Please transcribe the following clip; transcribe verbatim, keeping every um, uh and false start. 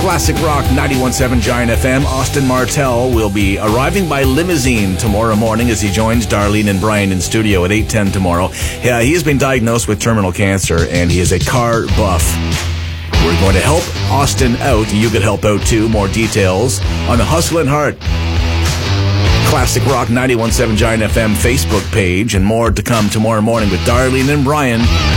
Classic Rock ninety-one point seven Giant F M. Austin Martell will be arriving by limousine tomorrow morning as he joins Darlene and Brian in studio at eight ten tomorrow. Yeah, he has been diagnosed with terminal cancer, and he is a car buff. We're going to help Austin out. You could help out, too. More details on the Hustle and Heart Classic Rock ninety-one point seven Giant F M Facebook page, and more to come tomorrow morning with Darlene and Brian.